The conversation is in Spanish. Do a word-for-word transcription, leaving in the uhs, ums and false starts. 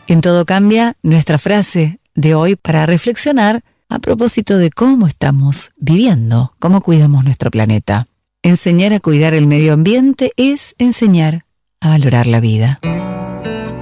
En Todo Cambia, nuestra frase de hoy para reflexionar a propósito de cómo estamos viviendo, cómo cuidamos nuestro planeta. Enseñar a cuidar el medio ambiente es enseñar a valorar la vida.